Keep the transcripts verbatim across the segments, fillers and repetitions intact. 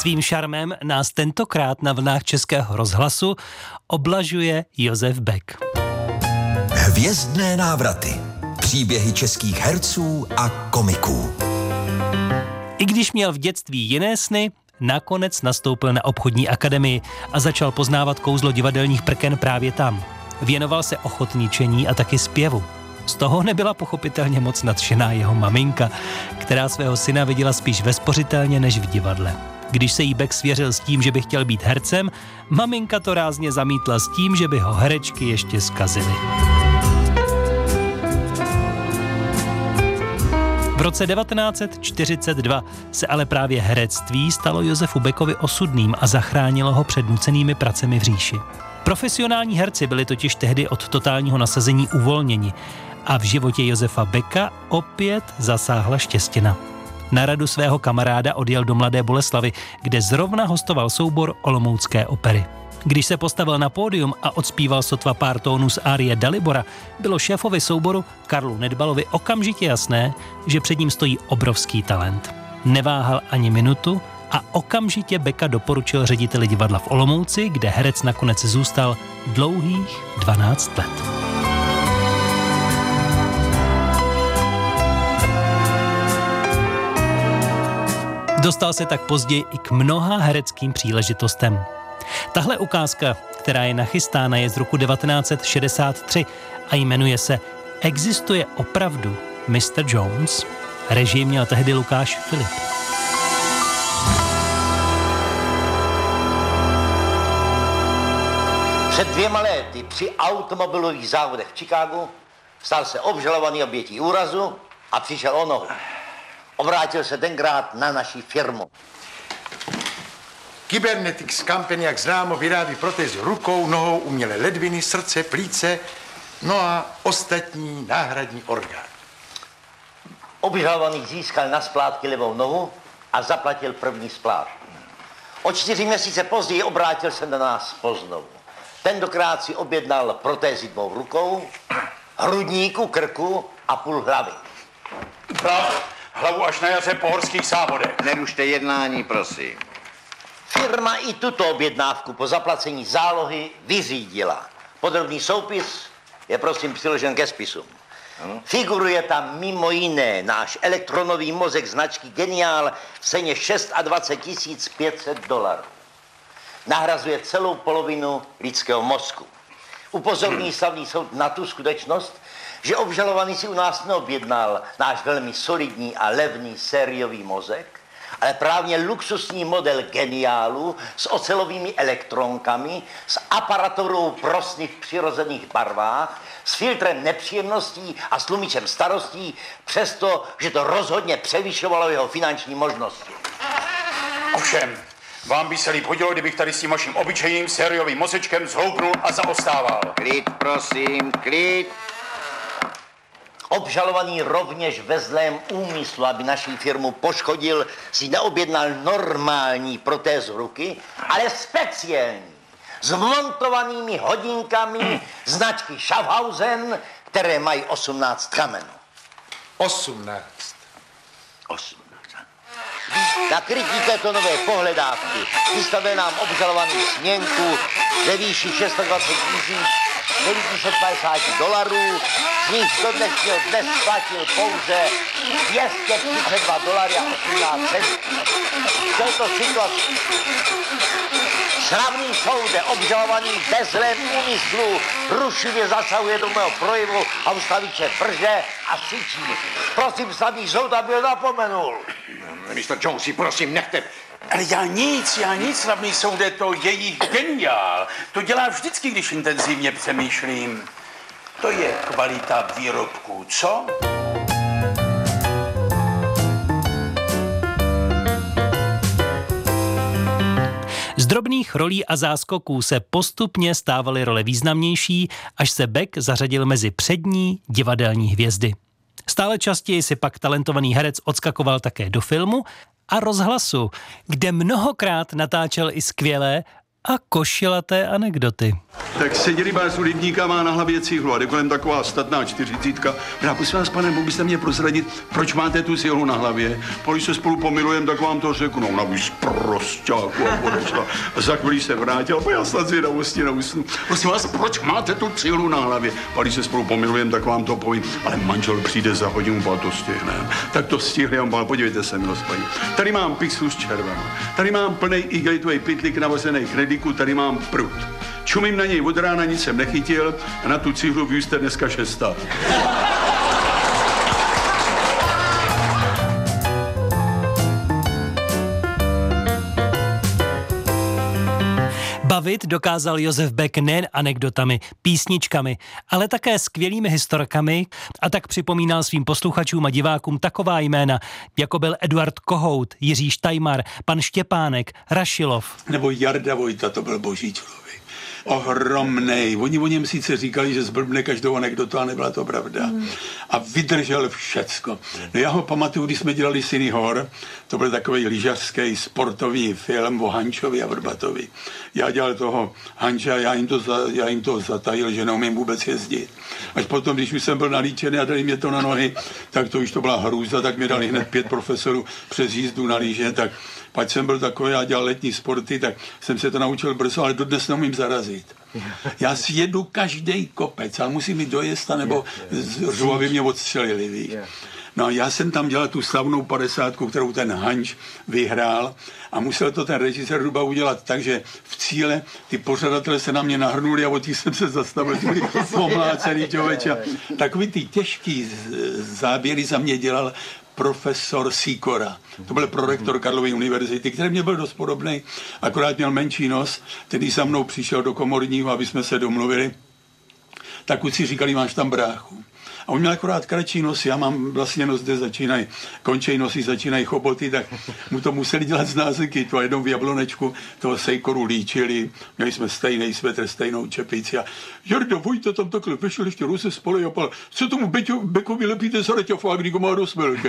Svým šarmem nás tentokrát na vlnách Českého rozhlasu oblažuje Josef Beck. Hvězdné návraty. Příběhy českých herců a komiků. I když měl v dětství jiné sny, nakonec nastoupil na obchodní akademii a začal poznávat kouzlo divadelních prken právě tam. Věnoval se ochotničení a taky zpěvu. Z toho nebyla pochopitelně moc nadšená jeho maminka, která svého syna viděla spíš ve spořitelně než v divadle. Když se jí Beck svěřil s tím, že by chtěl být hercem, maminka to rázně zamítla s tím, že by ho herečky ještě zkazily. V roce devatenáct set čtyřicet dva se ale právě herectví stalo Josefu Beckovi osudným a zachránilo ho před nucenými pracemi v říši. Profesionální herci byli totiž tehdy od totálního nasazení uvolněni a v životě Josefa Becka opět zasáhla štěstina. Na radu svého kamaráda odjel do Mladé Boleslavi, kde zrovna hostoval soubor Olomoucké opery. Když se postavil na pódium a odspíval sotva pár tónů z árie Dalibora, bylo šéfovi souboru Karlu Nedbalovi okamžitě jasné, že před ním stojí obrovský talent. Neváhal ani minutu a okamžitě Becka doporučil řediteli divadla v Olomouci, kde herec nakonec zůstal dlouhých dvanáct let. Dostal se tak později i k mnoha hereckým příležitostem. Tahle ukázka, která je nachystána, je z roku devatenáct set šedesát tři a jmenuje se Existuje opravdu mister Jones? Režii měl tehdy Lukáš Filip. Před dvěma lety při automobilových závodech v Chicagu stal se obžalovaný obětí úrazu a přišel o nohu. Obrátil se tenkrát na naši firmu. Kybernetics Company, jak známo, vyrábí protézy rukou, nohou, umělé ledviny, srdce, plíce, no a ostatní náhradní orgány. Obžalovaný získal na splátky levou nohu a zaplatil první splátku. O čtyři měsíce později obrátil se na nás poznovu. Tentokrát si objednal protézy dvou rukou, hrudníku, krku a půl hlavy. Prav, hlavu až na jaře po horských závodech. Nerušte jednání, prosím. Firma i tuto objednávku po zaplacení zálohy vyřídila. Podrobný soupis je prosím přiložen ke spisům. Ano. Figuruje tam mimo jiné náš elektronový mozek značky Geniál v ceně dvacet šest tisíc pět set dolarů. Nahrazuje celou polovinu lidského mozku. Upozorní slavný soud na tu skutečnost, že obžalovaný si u nás neobjednal náš velmi solidní a levný sériový mozek, ale právě luxusní model Geniálu s ocelovými elektronkami, s aparaturou prosny v přirozených barvách, s filtrem nepříjemností a s tlumičem starostí, přesto, že to rozhodně převyšovalo jeho finanční možnosti. Ovšem, vám by se líp hodilo, kdybych tady s tím vaším obyčejným sériovým mozečkem zhoupnul a zaostával. Klid, prosím, klid. Obžalovaný rovněž ve zlém úmyslu, aby naší firmu poškodil, si neobjednal normální protézu ruky, ale speciální, s vmontovanými hodinkami značky Schaffhausen, které mají osmnáct kamenů. osmnáct. osmnáct. Na krytí této nové pohledávky vystavil nám obžalovaný směnku ve výši dvacet šest tisíc devět set padesát dolarů, z nich do dnešního dnes platil pouze dvě stě třicet dva dolarů a osmnáct centů. V této situaci slavný soude obžalovaný ve zlém úmyslu rušivě zasahuje do mého projevu a ustaviče brže a křičí. Prosím slavný soud, aby ho napomenul. mister Jonesi, prosím, nechte. Ale já nic, já nic, slavný soude, to jejich Geniál. To dělá vždycky, když intenzivně přemýšlím. To je kvalita výrobků, co? Z drobných rolí a záskoků se postupně stávaly role významnější, až se Beck zařadil mezi přední divadelní hvězdy. Stále častěji si pak talentovaný herec odskakoval také do filmu a rozhlasu, kde mnohokrát natáčel i skvělé a košilaté anekdoty. Tak seděli bás u rybníka, má na hlavě cihlu a jde kolem taková statná čtyřicítka. Já prosím vás, pane, mohl byste mě prozradit, proč máte tu cihlu na hlavě? Když se spolu pomilujeme, tak vám to řeknu. Ona už prosťáku a odešla. A za chvíli se vrátila, já snad zvědavosti neusnu. Prosím vás, proč máte tu cihlu na hlavě? Když se spolu pomilujeme, tak vám to povím. Ale manžel přijde za hodinu, pál to stihne. Tak to stihli, on pál, podívejte se, milost paní. Tady mám pixu s červama. Tady mám plnej igelitový pytlík navozený krediku, tady mám prut. Čumím na něj od rána, nic jsem nechytil a na tu cihlu vy jste dneska šestá. Bavit dokázal Josef Beck nejen anekdotami, písničkami, ale také skvělými historkami a tak připomínal svým posluchačům a divákům taková jména, jako byl Eduard Kohout, Jiří Štajmar, pan Štěpánek, Rašilov. Nebo Jarda Vojta, to byl boží člověk. Ohromnej. Oni o něm sice říkali, že zblbne každou anekdotu, a nebyla to pravda. Mm. A vydržel všecko. No já ho pamatuju, když jsme dělali Syny hor, to byl takový lyžařský sportovní film o Hančovi a Vrbatovi. Já dělal toho Hanča, já jim to, za, já jim to zatajil, že neumím vůbec jezdit. Až potom, když už jsem byl nalíčený a dali mě to na nohy, tak to už to byla hrůza, tak mě dali hned pět profesorů přes jízdu na lyže, tak pak jsem byl takový, já dělal letní sporty, tak jsem se to naučil brzo, ale dodnes neumím zarazit. Já si jedu každý kopec, ale musím mi dojezd, nebo řvu, aby mě odstřelili, víš. No a já jsem tam dělal tu slavnou padesátku, kterou ten Hanč vyhrál a musel to ten režisér Hruba udělat tak, že v cíle ty pořadatelé se na mě nahrnuli a od těch jsem se zastavil, ty byli pomlácený člověče. Takový ty těžký záběry za mě dělal profesor Sikora. To byl prorektor Karlovy univerzity, který mě byl dost podobný, akorát měl menší nos, který za mnou přišel do komorního, aby jsme se domluvili. Tak kluci říkali, máš tam bráchu. A on měl akorát kratší nos, já mám vlastně nos, kde začínají, končej nosy, začínají choboty, tak mu to museli dělat z názeky. To a jednou v Jablonečku toho Sejkoru líčili, měli jsme stejný svetr, stejnou čepici a Jarda Vojta tam takhle vešel ještě ruce spole a pal, co tomu Beťo, Bekovi lepíte za reťafák, když ho má dost velký.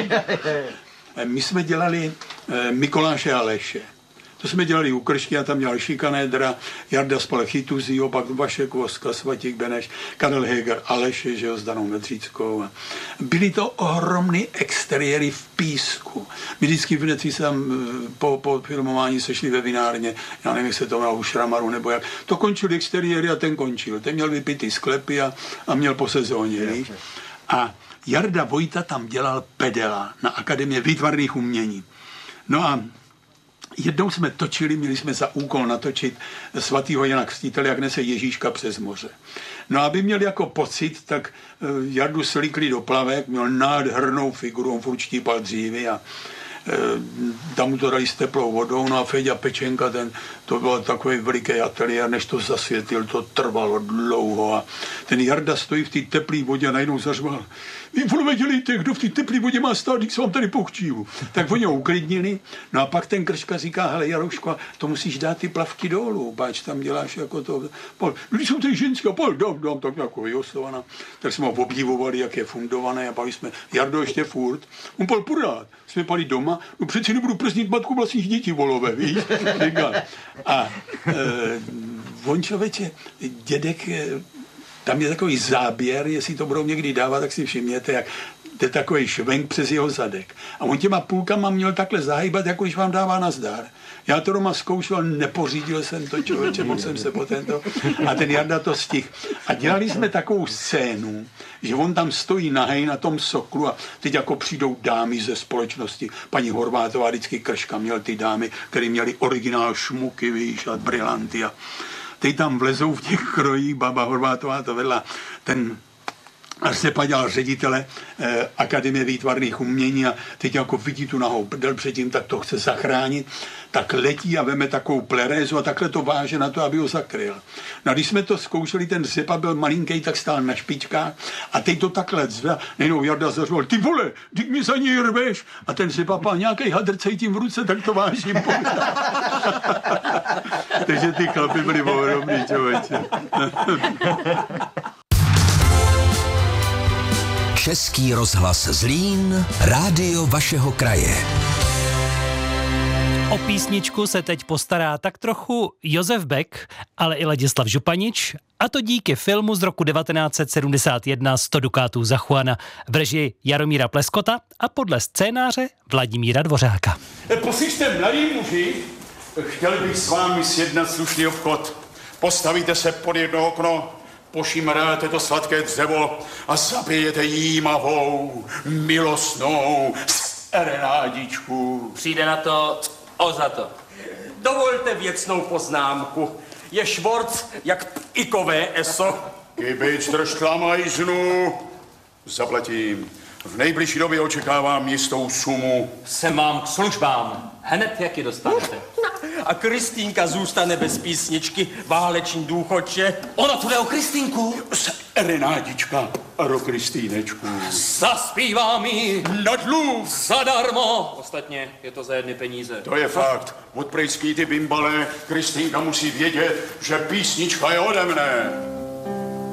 My jsme dělali eh, Mikoláše a Leše. To jsme dělali u Kršky, a tam dělal Šikanédra, Jarda spal Chytuzího, pak Vašek Voska, Svatík Beneš, Karel Heger, Aleše, že jo, s Danou Medříckou. Byly to ohromné exteriéry v písku. My vždycky v Necí tam po, po filmování sešli ve vinárně, já nevím, jak se to měl u Šramaru, nebo jak. To končil exteriéry a ten končil. Ten měl vypitý sklepy a, a měl po sezóně, víš. A Jarda Vojta tam dělal pedela na Akademii výtvarných umění. No a jednou jsme točili, měli jsme za úkol natočit svatýho Jana Křtitele, jak nese Ježíška přes moře. No aby měl jako pocit, tak Jardu slíkli do plavek, měl nádhernou figuru, on furt štípal dřívy a tam mu to dali s teplou vodou, no a Feďa Pečenka, ten, to byl takový veliký ateliér, než to zasvětil, to trvalo dlouho a ten Jarda stojí v té teplé vodě a najednou zařval, vy vůbec dělejte, kdo v té teplé vodě má stát, když se vám tady poučíju. Tak oni ho uklidnili, no a pak ten Krška říká, hele Jarouško, to musíš dát ty plavky dolů, páč tam děláš jako to, pol, když jsou ty ženské, pol, dám, dám, tak jako vyosovaná, tak jsme ho obdivovali, jak je fundované a pak jsme, Jardo ještě furt, on pol pořád, jsme pali doma, no přeci nebudu prznit matku vlastních dětí volové, víš, říká. A e, on člověče, dědek, tam je takový záběr, jestli to budou někdy dávat, tak si všimněte, jak jde takový švenk přes jeho zadek. A on těma půlkama měl takhle zahýbat, jako když vám dává nazdar. Já to doma zkoušel, nepořídil jsem to, člověče, mohl jsem se po tento. A ten Jarda to stihl. A dělali jsme takovou scénu, že on tam stojí nahej na tom soklu a teď jako přijdou dámy ze společnosti. Paní Horvátová, vždycky Krška měl ty dámy, které měly originál šmuky, víš, a brylanty. A teď tam vlezou v těch krojích, baba Horvátová to vedla, ten Arsepa dělal ředitele eh, Akademie výtvarných umění a teď jako vidí tu nahou prdel předtím, tak to chce zachránit, tak letí a veme takovou plerézu a takhle to váže na to, aby ho zakryl. No a když jsme to zkoušeli, ten Řepa byl malinký, tak stál na špičkách a teď to takhle zve, nejenom Jarda zařval, ty vole, ty mě za něj rveš a ten Řepa pál nějaký hadr cítím v ruce, tak to vážím. Takže ty chlapy byli ohromný, člověče. Český rozhlas Zlín, rádio vašeho kraje. O písničku se teď postará tak trochu Josef Beck, ale i Ladislav Županič, a to díky filmu z roku devatenáct set sedmdesát jedna sto dukátů za Juana v režii Jaromíra Pleskota a podle scénáře Vladimíra Dvořáka. Poslyšte, mladí muži, chtěl bych s vámi sjednat slušný obchod. Postavíte se pod jedno okno, pošimráte to sladké dřevo a zabijete jímavou, milostnou serenádičku. Přijde na to o za to. Dovolte věcnou poznámku. Je švorc jak ikové eso. Kybič držtla majznu. Zaplatím. V nejbližší době očekávám jistou sumu. Se mám k službám. Hned, jak ji dostanete. A Kristýnka zůstane bez písničky váleční důchodče. Ono tu jde o Kristýnku. Serenádička pro Kristýnečku. Zaspívám jí Na dluh. zadarmo. Ostatně je to za jedny peníze. To je fakt. Odprejský ty bimbale, Kristýnka musí vědět, že písnička je ode mne.